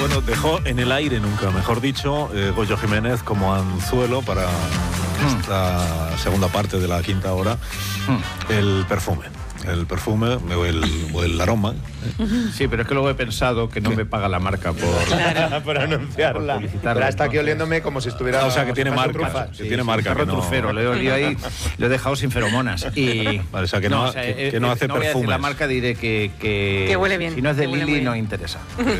Bueno, dejó en el aire, nunca mejor dicho, Goyo Jiménez como anzuelo para esta segunda parte de la quinta hora, el perfume o el aroma. Sí, pero es que luego he pensado que no me paga la marca por anunciarla. Pero está aquí oliéndome como si estuviera... O sea, que tiene marca. Que tiene marca. Que no... trufero, le he olido ahí, lo he dejado sin feromonas. Y... Vale, o sea, que no hace no perfumes. Voy a decir la marca, diré que huele bien. Si no es de Lili, no interesa.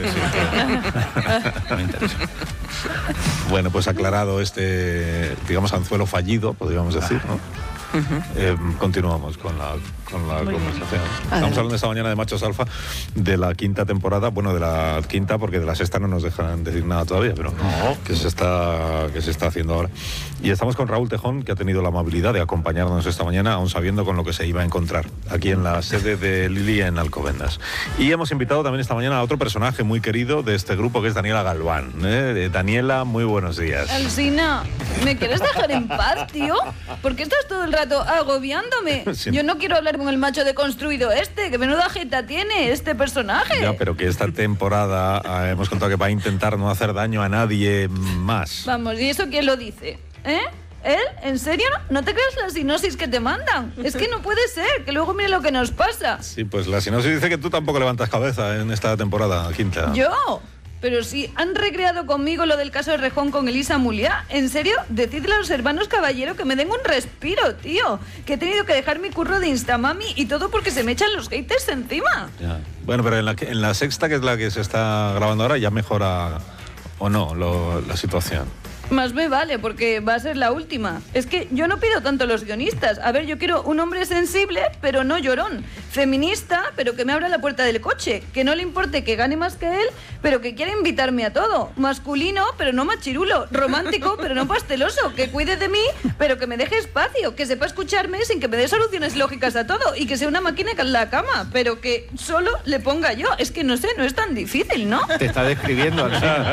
No interesa. Bueno, pues aclarado este, digamos, anzuelo fallido, podríamos decir, ¿no? Continuamos con la conversación. Estamos hablando esta mañana de Machos Alfa, de la quinta temporada, bueno, de la quinta, porque de la sexta no nos dejan decir nada todavía, pero que se está haciendo ahora. Y estamos con Raúl Tejón, que ha tenido la amabilidad de acompañarnos esta mañana, aún sabiendo con lo que se iba a encontrar aquí en la sede de Lili en Alcobendas. Y hemos invitado también esta mañana a otro personaje muy querido de este grupo, que es Daniela Galván. Daniela, muy buenos días. Alsina, ¿me quieres dejar en paz, tío? ¿Por qué estás todo el rato agobiándome? Sí. Yo no quiero hablar con el macho deconstruido que menuda jeta tiene este personaje. Ya, pero que esta temporada hemos contado que va a intentar no hacer daño a nadie más. Vamos, ¿y eso quién lo dice? ¿Él? ¿En serio? ¿No te crees la sinopsis que te mandan? Es que no puede ser, que luego mire lo que nos pasa. Sí, pues la sinopsis dice que tú tampoco levantas cabeza en esta temporada quinta. ¿Yo? Pero si han recreado conmigo lo del caso de Rejón con Elisa Muliá. ¿En serio? Decidle a los hermanos Caballero que me den un respiro, tío. Que he tenido que dejar mi curro de Instamami y todo porque se me echan los haters encima. Ya. Bueno, pero en la sexta, que es la que se está grabando ahora, ya mejora o no la situación. Más me vale, porque va a ser la última. Es que yo no pido tanto a los guionistas. A ver, yo quiero un hombre sensible, pero no llorón. Feminista, pero que me abra la puerta del coche. Que no le importe que gane más que él, pero que quiera invitarme a todo. Masculino, pero no machirulo. Romántico, pero no pasteloso. Que cuide de mí, pero que me deje espacio. Que sepa escucharme sin que me dé soluciones lógicas a todo. Y que sea una máquina en la cama, pero que solo le ponga yo. Es que no sé, no es tan difícil, ¿no? Te está describiendo,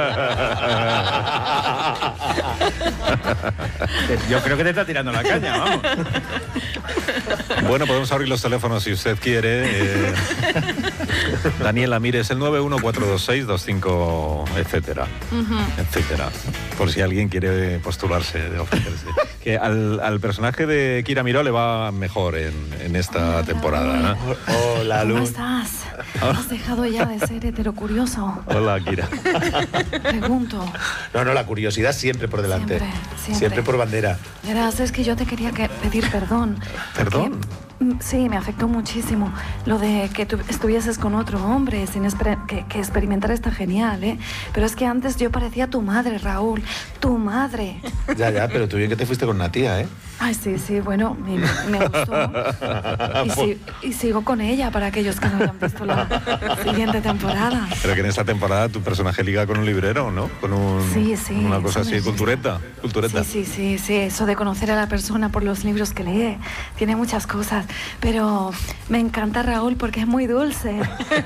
Yo creo que te está tirando la caña, vamos. Bueno, podemos abrir los teléfonos si usted quiere. Daniela, mire, es el 9142625, etcétera, etcétera. Por si alguien quiere postularse, ofrecerse. Que al personaje de Kira Miró le va mejor en esta temporada, ¿no? Hola, Luz. ¿Cómo estás? ¿Has dejado ya de ser heterocurioso? Hola, Kira. Pregunto. No, la curiosidad siempre por delante. Siempre por bandera. Verás, es que yo te quería pedir perdón. ¿Perdón? Sí, me afectó muchísimo lo de que tú estuvieses con otro hombre sin que experimentar está genial, ¿eh? Pero es que antes yo parecía tu madre, Raúl, tu madre. Ya, pero tú bien que te fuiste con una tía, ¿eh? Ay, sí, bueno, me gustó. Y sigo con ella para aquellos que no hayan visto la siguiente temporada. Pero que en esta temporada tu personaje liga con un librero, ¿no? Con una cosa así, cultureta. Sí, eso de conocer a la persona por los libros que lee, tiene muchas cosas. Pero me encanta Raúl porque es muy dulce.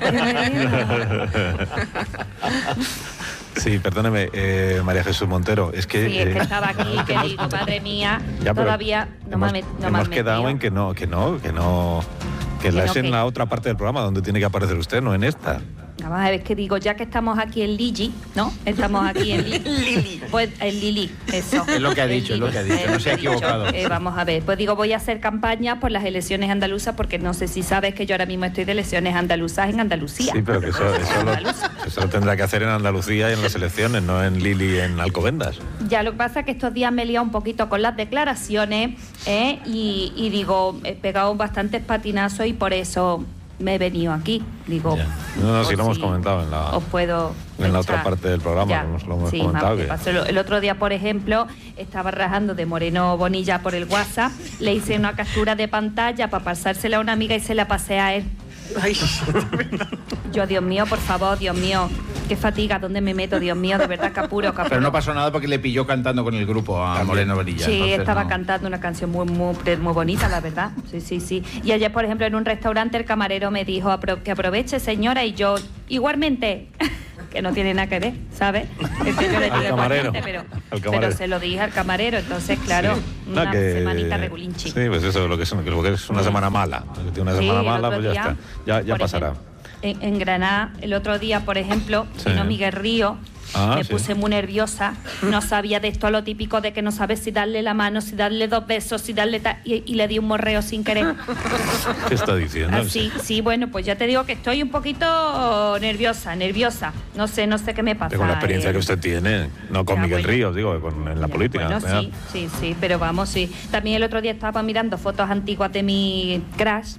Sí, perdóneme, María Jesús Montero, es que... Sí, es que estaba aquí, que digo, madre mía, ya, todavía no me hemos quedado en que la es en la otra parte del programa donde tiene que aparecer usted, no en esta. Vamos a ver, que digo, ya que estamos aquí en Lili, ¿no? Estamos aquí en Lili. Pues en Lili, eso. Es lo que ha dicho, no se ha equivocado. Vamos a ver, pues digo, voy a hacer campaña por las elecciones andaluzas, porque no sé si sabes que yo ahora mismo estoy de elecciones andaluzas en Andalucía. Sí, pero que eso lo tendrá que hacer en Andalucía y en las elecciones, no en Lili, en Alcobendas. Ya, lo que pasa es que estos días me he liado un poquito con las declaraciones, y digo, he pegado bastantes patinazos y por eso me he venido aquí, digo. No, sí lo hemos comentado en la otra parte del programa, lo hemos comentado. El otro día, por ejemplo, estaba rajando de Moreno Bonilla por el WhatsApp, le hice una captura de pantalla para pasársela a una amiga y se la pasé a él. Ay. Yo, Dios mío, por favor, Dios mío, qué fatiga, ¿dónde me meto? Dios mío, de verdad, capuro. Pero no pasó nada porque le pilló cantando con el grupo a Moreno Bonilla. Sí, estaba cantando una canción muy bonita, la verdad. Sí. Y ayer, por ejemplo, en un restaurante el camarero me dijo que aproveche, señora, y yo, igualmente... que no tiene nada que ver, ¿sabes? Es que yo le digo igualmente, pero se lo dije al camarero, entonces, claro, una semanita regulinchi. Sí, pues eso, lo que es una semana mala. Tiene una semana mala, pues ya está, ya pasará. en Granada, el otro día, por ejemplo, vino Miguel Río. Me puse muy nerviosa, no sabía de esto, lo típico de que no sabes si darle la mano, si darle 2 besos, si darle y le di un morreo sin querer. ¿Qué está diciendo? Sí, bueno, pues ya te digo que estoy un poquito nerviosa. No sé qué me pasa. Con la experiencia que usted tiene, no con Miguel Ríos, digo, en la política. Bueno, sí, pero vamos, sí. También el otro día estaba mirando fotos antiguas de mi crush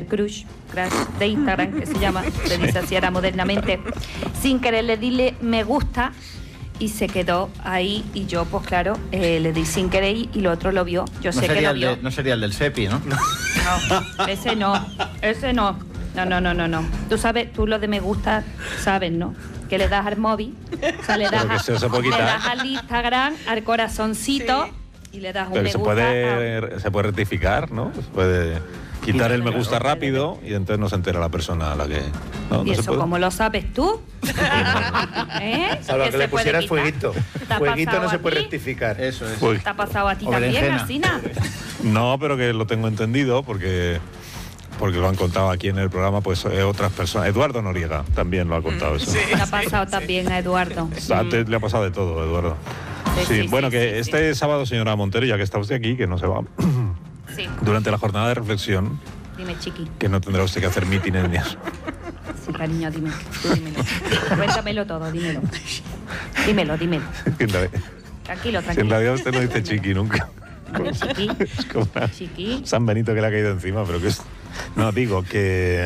de Instagram, que se llama, se dice así ahora modernamente. Sin querer le di me gusta y se quedó ahí, y yo, pues claro, le di sin querer y lo otro lo vio. Yo sé que lo vio. No sería el del Sepi, ¿no? No, ese no. No. Tú sabes, tú lo de me gusta, sabes, ¿no? Que le das al móvil, o sea, le das al Instagram, al corazoncito, y le das un me gusta. Se puede rectificar, ¿no? Se puede quitar el me gusta rápido y entonces no se entera la persona a la que... ¿Y eso cómo lo sabes tú? Salvo que le pusieras fueguito. Fueguito no se puede rectificar. Eso es. ¿Te ha pasado a ti también, Alsina? No, pero que lo tengo entendido porque lo han contado aquí en el programa pues otras personas. Eduardo Noriega también lo ha contado eso. Le ha pasado también a Eduardo. Antes le ha pasado de todo, Eduardo. Sí, bueno, este sábado, señora Montero, ya que está usted aquí, que no se va... Durante la jornada de reflexión, dime, chiqui, que no tendrá usted que hacer mítines ni eso. Sí, cariño, dímelo. Cuéntamelo todo, dímelo. Dímelo. Tranquilo. Si en realidad usted no dice chiqui nunca. Chiqui. Es como Chiqui. San Benito que le ha caído encima, pero que es... No, digo que...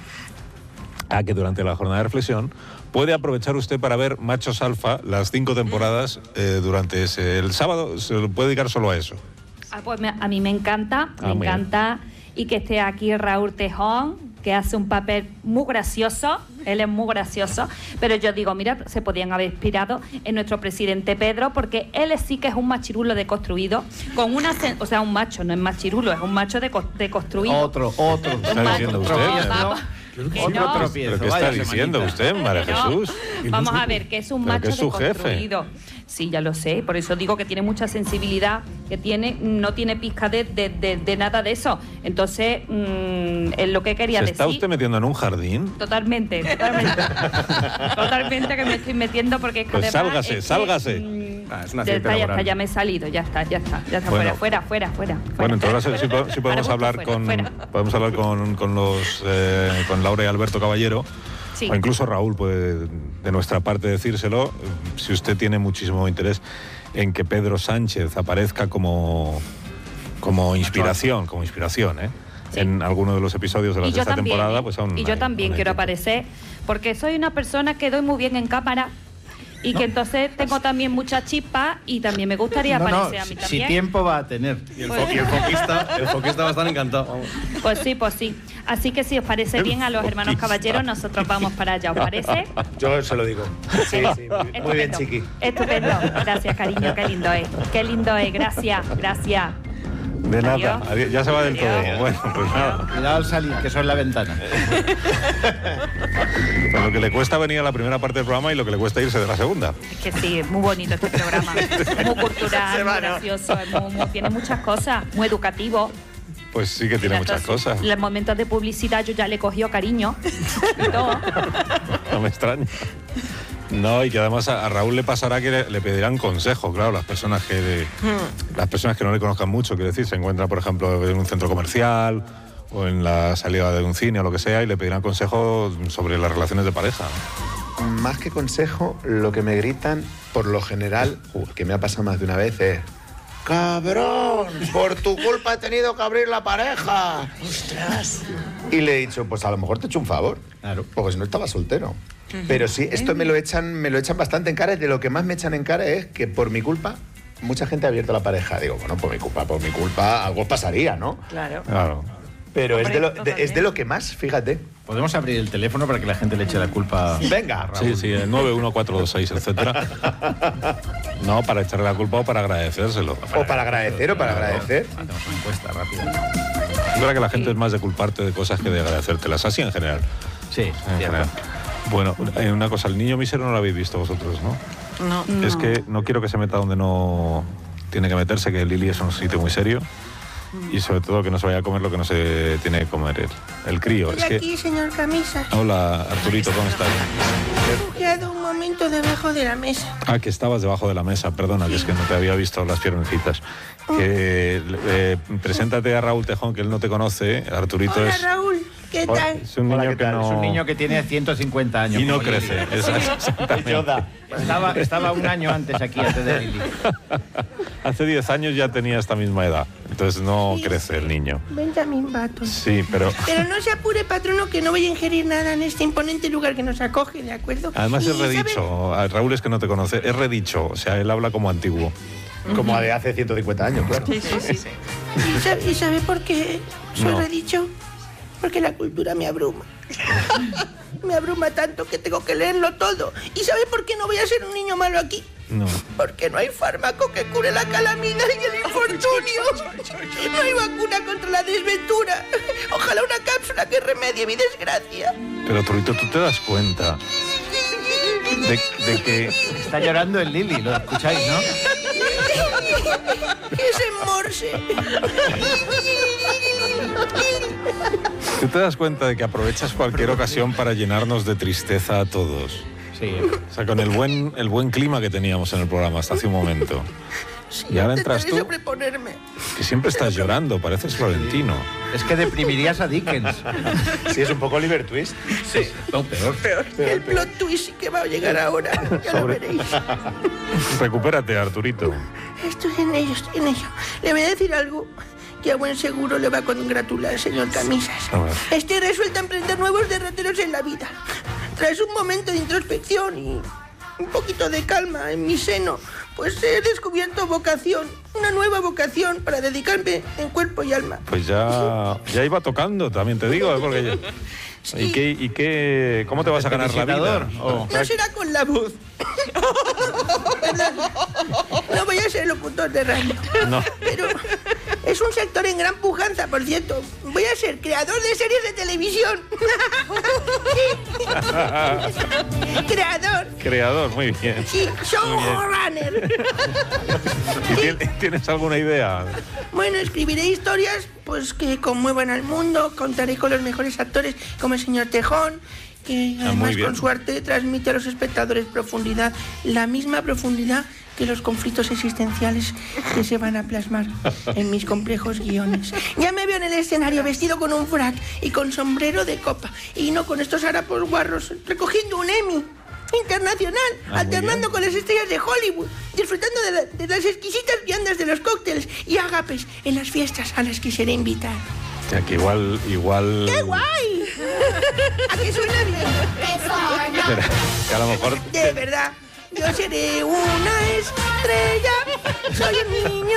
que durante la jornada de reflexión puede aprovechar usted para ver Machos Alfa, las 5 temporadas, durante el sábado se lo puede dedicar solo a eso. Pues a mí me encanta, y que esté aquí Raúl Tejón, que hace un papel muy gracioso, él es muy gracioso, pero yo digo, mira, se podían haber inspirado en nuestro presidente Pedro, porque él sí que es un machirulo deconstruido, con una, o sea, un macho, no es machirulo, es un macho deconstruido. Otro. ¿Qué está diciendo usted? ¿Pero qué está diciendo usted, María Jesús? Vamos a ver, que es un macho deconstruido. Sí, ya lo sé, por eso digo que tiene mucha sensibilidad, no tiene pizca de nada de eso. Entonces, es lo que quería decir. ¿Se está usted metiendo en un jardín? Totalmente. Totalmente que me estoy metiendo, porque es que pues además... sálgase. Es una ya me he salido, ya está, bueno, fuera. Bueno, entonces sí podemos hablar con Laura y Alberto Caballero. Sí. O incluso Raúl puede de nuestra parte decírselo, si usted tiene muchísimo interés en que Pedro Sánchez aparezca como inspiración, sí, en alguno de los episodios de la sexta temporada, pues aún. Y yo también quiero aparecer, porque soy una persona que doy muy bien en cámara. Y que entonces tengo también mucha chispa y también me gustaría aparecer a mí también. Si tiempo va a tener. Y el foquista va a estar encantado. Pues sí. Así que si os parece bien a los hermanos Caballeros, nosotros vamos para allá, ¿os parece? Yo se lo digo. Sí, muy bien, chiqui. Estupendo. Gracias, cariño, qué lindo es. Gracias. De nada, ya se va del todo. Bueno, pues nada. Cuidado al salir, que eso es la ventana. Pues lo que le cuesta venir a la primera parte del programa y lo que le cuesta irse de la segunda. Es que sí, es muy bonito este programa. Muy cultural, muy gracioso, tiene muchas cosas, muy educativo. Pues sí que tiene muchas cosas. En los momentos de publicidad yo ya le he cogido cariño y todo. No me extraña. No, y que además a Raúl le pasará que le pedirán consejo, claro, las personas que no le conozcan mucho, quiero decir, se encuentran, por ejemplo, en un centro comercial o en la salida de un cine o lo que sea, y le pedirán consejo sobre las relaciones de pareja. Más que consejo, lo que me gritan, por lo general, que me ha pasado más de una vez, es: ¡cabrón! Por tu culpa he tenido que abrir la pareja. ¡Ostras! Y le he dicho, pues a lo mejor te he hecho un favor. Claro. Porque si no estaba soltero. Pero sí, esto me lo echan bastante en cara, y de lo que más me echan en cara es que por mi culpa mucha gente ha abierto la pareja. Digo, bueno, por mi culpa algo pasaría, ¿no? Claro. Pero es de lo que más, fíjate. Podemos abrir el teléfono para que la gente le eche la culpa. Venga, Raúl. Sí, el 91426, etcétera. No, para echarle la culpa o para agradecérselo. O para agradecer. Hacemos una encuesta rápida. Yo creo que la gente es más de culparte de cosas que de agradecértelas, así en general. Sí, en general. Bueno, una cosa, el niño mísero no lo habéis visto vosotros, ¿no? No. Es que no quiero que se meta donde no tiene que meterse, que Lili es un sitio muy serio. Y sobre todo que no se vaya a comer lo que no se tiene que comer el crío. Estoy aquí, señor Camisas. Hola, Arturito, ¿cómo estás? He refugiado un momento debajo de la mesa. Ah, que estabas debajo de la mesa, perdona, que es que no te había visto las piernecitas. Preséntate a Raúl Tejón, que él no te conoce. Arturito Hola, es... Raúl, ¿qué tal? Es un niño que no... Es un niño que tiene 150 años. Y no crece. Exactamente. Estaba un año antes de Lili. Hace 10 años ya tenía esta misma edad, entonces no Sí, crece el niño. Benjamin Button. Sí, pero... Pero no se apure, patrono, que no voy a ingerir nada en este imponente lugar que nos acoge, ¿de acuerdo? Además es Y, ¿sabe? redicho. Raúl es que no te conoce, es redicho, o sea, él habla como antiguo. Como de hace 150 años, claro. ¿Y sabe por qué soy No. redicho? Porque la cultura me abruma. Me abruma tanto que tengo que leerlo todo. ¿Y sabe por qué no voy a ser un niño malo aquí? No. Porque no hay fármaco que cure la calamidad y el infortunio. No hay vacuna contra la desventura. Ojalá una cápsula que remedie mi desgracia. Pero Arturito, tú te das cuenta de que... Está llorando el Lili, lo escucháis, ¿no? Es en morse. ¿Tú te das cuenta de que aprovechas cualquier ocasión para llenarnos de tristeza a todos? Sí. O sea, con el buen clima que teníamos en el programa hasta hace un momento. Y ahora entras tú, Intentaré sobreponerme. que siempre estás llorando, pareces Florentino. Es que deprimirías a Dickens. Sí, es un poco Oliver Twist. Sí, no, peor. El plot twist sí que va a llegar ahora. Ya lo veréis. Recupérate, Arturito. Estoy en ello, estoy en ello. Le voy a decir algo que a buen seguro le va a congratular, señor Camisas. A ver. Estoy resuelta a emprender nuevos derroteros en la vida. Tras un momento de introspección y un poquito de calma en mi seno, pues he descubierto vocación, una nueva vocación para dedicarme en cuerpo y alma. Pues ya iba tocando, también te digo, porque yo... Sí. ¿Y qué, cómo te vas a ganar la vida? Oh. No será con la voz. Perdón. No voy a ser locutor de radio. No. Pero es un sector en gran pujanza, por cierto. Voy a ser creador de series de televisión. Creador. Creador, muy bien. Sí, showrunner. ¿Y tienes alguna idea? Bueno, escribiré historias pues que conmuevan al mundo, contaré con los mejores actores como el señor Tejón, que además bien. con su arte transmite a los espectadores profundidad, la misma profundidad que los conflictos existenciales que se van a plasmar en mis complejos guiones. Ya me veo en el escenario vestido con un frac y con sombrero de copa, y no con estos harapos guarros, recogiendo un Emmy internacional, alternando con las estrellas de Hollywood, disfrutando de las exquisitas viandas de los cócteles y ágapes en las fiestas a las que seré invitada. O sea, que igual... ¡Qué guay! ¿A qué suena bien? Espera, que a lo mejor... De verdad, yo seré una estrella, soy un niño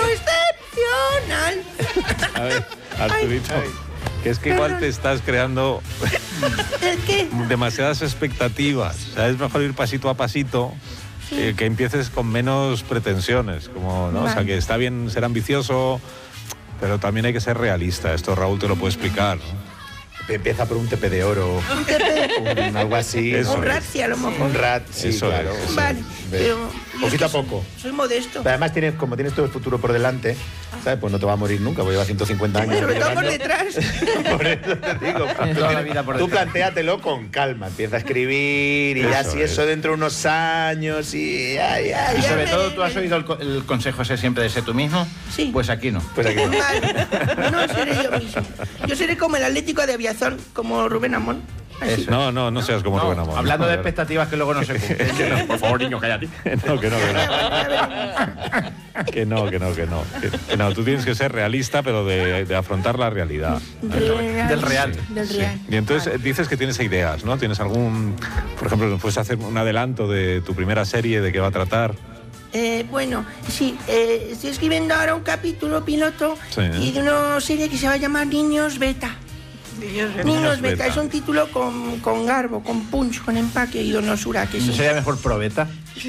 excepcional. A ver, Arturito, que es que igual te estás creando ¿El qué? demasiadas expectativas. O sea, es mejor ir pasito a pasito, que empieces con menos pretensiones. Como, ¿no? O sea, Vale. que está bien ser ambicioso, pero también hay que ser realista. Esto Raúl te lo puede explicar, ¿no? Empieza por un tepe de oro, algo así. Eso Un es. ratzi a lo mejor. Un rat, sí, Eso claro. es, eso Vale, pero... yo Poquito es a que poco. Soy modesto. Pero además, como tienes todo el futuro por delante, ¿sabes? Pues no te va a morir nunca, porque lleva 150 años. Sobre todo por llorando. detrás. Por eso te digo. Tienes toda la vida por Tú detrás. plantéatelo con calma. Empieza a escribir y ya Eso si es. eso dentro de unos años y ya. Y Ya sobre me- todo, ¿tú has oído el consejo ese siempre de ser tú mismo? Sí. Pues aquí no. Pues aquí. Vale, no seré yo mismo. Yo seré como el Atlético de Aviación, como Rubén Amón. Así. Eso. No seas como No, Rubén Amón. hablando de Joder. expectativas que luego no se cumplen. Por favor, niño, cállate. No, que no. Ya veremos. Que no, tú tienes que ser realista, pero de afrontar la realidad. Del real. Del real. Y entonces dices que tienes ideas, ¿no? Tienes algún, por ejemplo, ¿nos puedes hacer un adelanto de tu primera serie, de qué va a tratar? Bueno, sí, estoy escribiendo ahora un capítulo piloto Sí. y de una serie que se va a llamar Niños Beta. Niños Beta es un título con garbo, con punch, con empaque y donosura. Que ¿No sí. sería mejor probeta?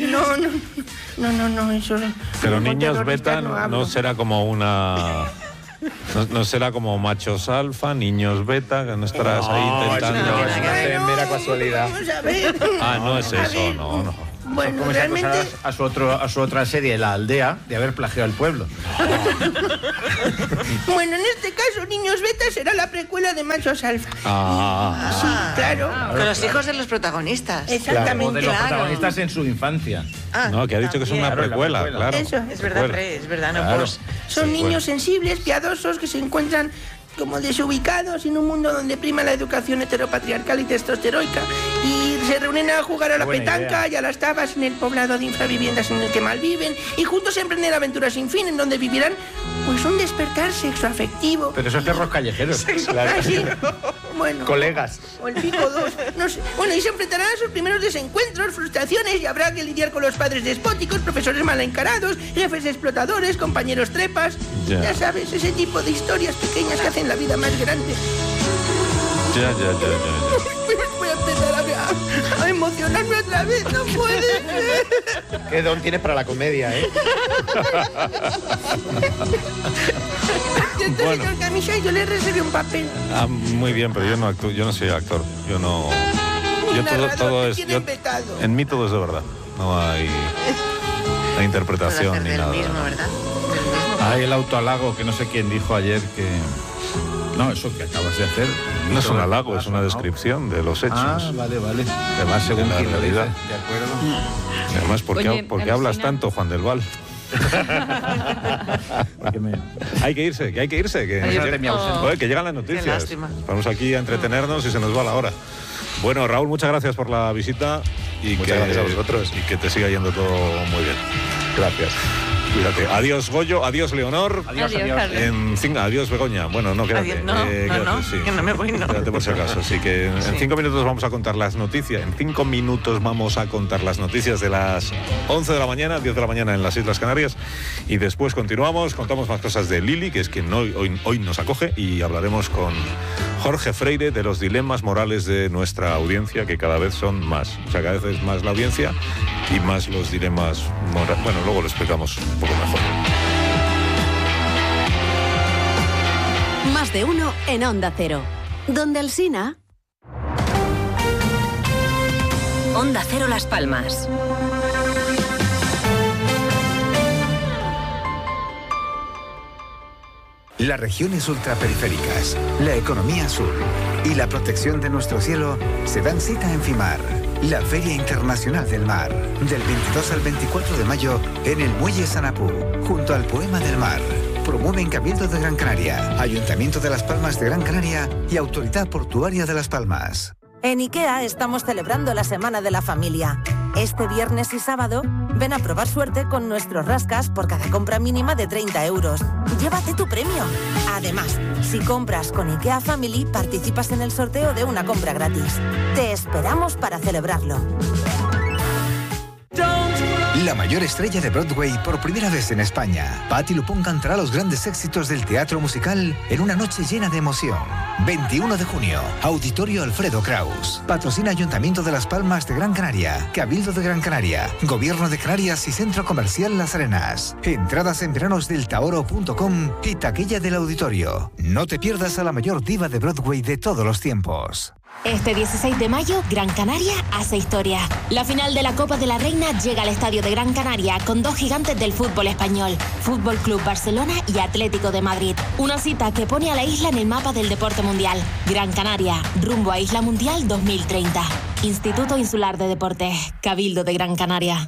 No, eso. Pero con Niños terroristas Beta no hablo. no será como una... No será como machos alfa, niños beta, que no estarás ahí intentando... no, mera casualidad. Vamos a ver. Ah, no es A eso, ver, no. Bueno, ¿Cómo se realmente... acusará a su otra serie, La Aldea, de haber plagiado el pueblo? Bueno, en este caso, Niños Beta será la precuela de Machos Alfa. Sí, claro. Con los hijos de los protagonistas. Exactamente. O de los protagonistas en su infancia. No, que ha dicho que es una precuela, claro. Eso. Es verdad, es verdad, no Claro. pues. Son niños sensibles, piadosos, que se encuentran como desubicados en un mundo donde prima la educación heteropatriarcal y testosteroica, y se reúnen a jugar a la Buena petanca idea. y a las tabas en el poblado de infraviviendas en el que malviven, y juntos emprender aventuras sin fin en donde vivirán pues un despertar sexoafectivo. Pero esos perros callejeros. Ah, sí. Bueno, Colegas. o el pico 2, no sé. Bueno, y se enfrentarán a sus primeros desencuentros, frustraciones, y habrá que lidiar con los padres despóticos, profesores mal encarados, jefes explotadores, compañeros trepas. Ya sabes, ese tipo de historias pequeñas que hacen la vida más grande. Ya. Voy a empezar a emocionarme otra vez, no puede ser. Qué don tienes para la comedia, ¿eh? Entonces, señor Camisa, yo le reservé un papel. Muy bien, pero yo no actúo, yo no soy actor. Yo no. Yo todo es. En mí todo es de verdad. No hay la interpretación ni nada. Mismo, ¿verdad? Hay el autohalago que no sé quién dijo ayer que... No, eso que acabas de hacer. No es un halago, es una descripción de los hechos. Ah, vale. Además, según la quién lo dice. realidad. De acuerdo. Además, ¿por qué hablas tanto, Juan del Val? Hay que irse. Que llegan las noticias. lástima. Vamos aquí a entretenernos y se nos va la hora. Bueno, Raúl, muchas gracias por la visita y Muchas gracias a vosotros. Y que te siga yendo todo muy bien. Gracias. Cuídate. Adiós, Goyo. Adiós, Leonor. Adiós, Carlos. Adiós, Begoña. Bueno, no, quédate. Adiós, no, Quédate, sí. que no me voy, no. Quédate por si acaso. Así que en 5 minutos vamos a contar las noticias. En 5 minutos vamos a contar las noticias de las 11 de la mañana, 10 de la mañana en las Islas Canarias. Y después continuamos, contamos más cosas de Lili, que es quien hoy nos acoge, y hablaremos con Jorge Freire de los dilemas morales de nuestra audiencia, que cada vez son más. O sea, cada vez es más la audiencia y más los dilemas morales. Bueno, luego lo explicamos un poco mejor. Más de uno en Onda Cero. Donde Alsina. Onda Cero Las Palmas. Las regiones ultraperiféricas, la economía sur y la protección de nuestro cielo se dan cita en FIMAR, la Feria Internacional del Mar, del 22 al 24 de mayo en el Muelle Sanapú, junto al Poema del Mar. Promueven Cabildo de Gran Canaria, Ayuntamiento de Las Palmas de Gran Canaria y Autoridad Portuaria de Las Palmas. En IKEA estamos celebrando la Semana de la Familia. Este viernes y sábado, ven a probar suerte con nuestros rascas por cada compra mínima de 30 euros. Llévate tu premio. Además, si compras con IKEA Family, participas en el sorteo de una compra gratis. Te esperamos para celebrarlo. La mayor estrella de Broadway por primera vez en España. Patti LuPone cantará los grandes éxitos del teatro musical en una noche llena de emoción. 21 de junio, Auditorio Alfredo Kraus. Patrocina Ayuntamiento de Las Palmas de Gran Canaria, Cabildo de Gran Canaria, Gobierno de Canarias y Centro Comercial Las Arenas. Entradas en veranosdeltaoro.com y taquilla del auditorio. No te pierdas a la mayor diva de Broadway de todos los tiempos. Este 16 de mayo, Gran Canaria hace historia. La final de la Copa de la Reina llega al Estadio de Gran Canaria con dos gigantes del fútbol español, Fútbol Club Barcelona y Atlético de Madrid. Una cita que pone a la isla en el mapa del deporte mundial. Gran Canaria, rumbo a Isla Mundial 2030. Instituto Insular de Deportes, Cabildo de Gran Canaria.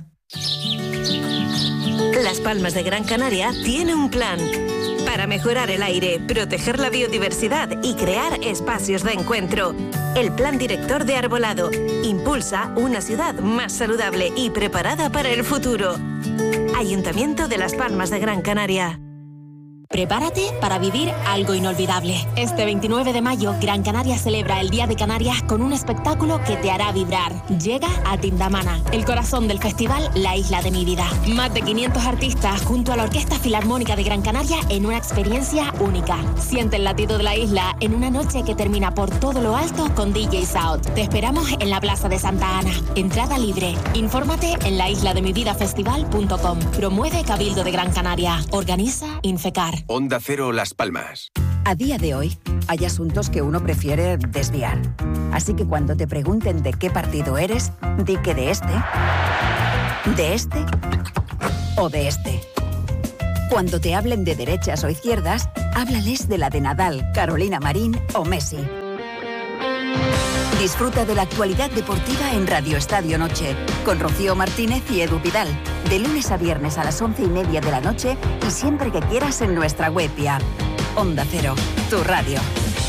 Las Palmas de Gran Canaria tiene un plan para mejorar el aire, proteger la biodiversidad y crear espacios de encuentro. El Plan Director de Arbolado impulsa una ciudad más saludable y preparada para el futuro. Ayuntamiento de Las Palmas de Gran Canaria. Prepárate para vivir algo inolvidable. Este 29 de mayo, Gran Canaria celebra el Día de Canarias con un espectáculo que te hará vibrar. Llega a Tindamana, el corazón del festival La Isla de mi Vida. Más de 500 artistas junto a la Orquesta Filarmónica de Gran Canaria en una experiencia única. Siente el latido de la isla en una noche que termina por todo lo alto con DJ South. Te esperamos en la Plaza de Santa Ana. Entrada libre. Infórmate en laislademividafestival.com. Promueve Cabildo de Gran Canaria. Organiza Infecar. Onda Cero Las Palmas. A día de hoy, hay asuntos que uno prefiere desviar. Así que cuando te pregunten de qué partido eres, di que de este. ¿De este o de este? Cuando te hablen de derechas o izquierdas, háblales de la de Nadal, Carolina Marín o Messi. Disfruta de la actualidad deportiva en Radio Estadio Noche, con Rocío Martínez y Edu Vidal, de lunes a viernes a las 11:30 de la noche y siempre que quieras en nuestra web y app. Onda Cero, tu radio.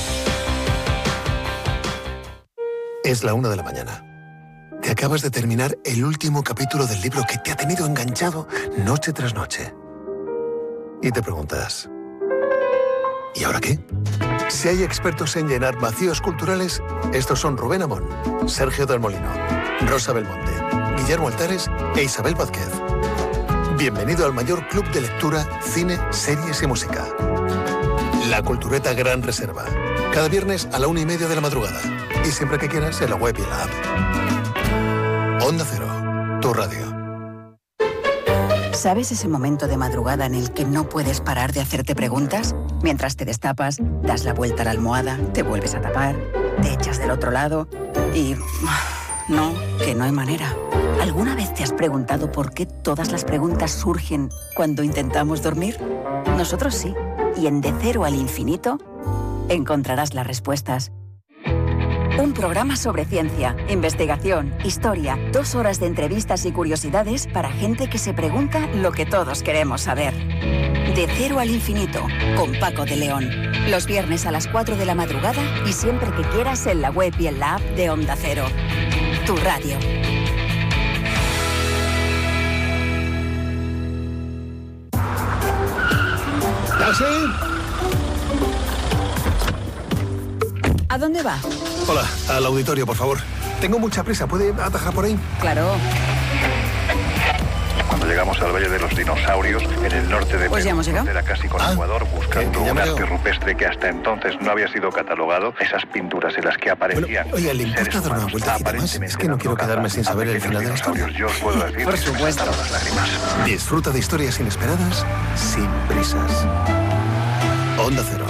Es la 1 de la mañana. Te acabas de terminar el último capítulo del libro que te ha tenido enganchado noche tras noche. Y te preguntas, ¿y ahora qué? Si hay expertos en llenar vacíos culturales, estos son Rubén Amón, Sergio del Molino, Rosa Belmonte, Guillermo Altares e Isabel Vázquez. Bienvenido al mayor club de lectura, cine, series y música. La Cultureta Gran Reserva. Cada viernes a la 1:30 de la madrugada. Y siempre que quieras en la web y en la app. Onda Cero, tu radio. ¿Sabes ese momento de madrugada en el que no puedes parar de hacerte preguntas? Mientras te destapas, das la vuelta a la almohada, te vuelves a tapar, te echas del otro lado y... No, que no hay manera. ¿Alguna vez te has preguntado por qué todas las preguntas surgen cuando intentamos dormir? Nosotros sí. Y en De Cero al Infinito encontrarás las respuestas. Un programa sobre ciencia, investigación, historia, 2 horas de entrevistas y curiosidades para gente que se pregunta lo que todos queremos saber. De Cero al Infinito, con Paco de León. Los viernes a las 4 de la madrugada y siempre que quieras en la web y en la app de Onda Cero. Tu radio. ¿Taxi? ¿A dónde va? Hola, al auditorio, por favor. Tengo mucha prisa, ¿puede atajar por ahí? Claro. Cuando llegamos al Valle de los Dinosaurios, en el norte de Pues ya hemos llegado. Era casi con Ecuador, buscando que un ya arte rupestre que hasta entonces no había sido catalogado. Esas pinturas en las que aparecían Oiga, ¿le importa dar una vueltecita más? Es que no quiero quedarme sin saber el final de la historia. Yo os puedo decir Por supuesto. las lágrimas. Disfruta de historias inesperadas sin prisas. Onda Cero,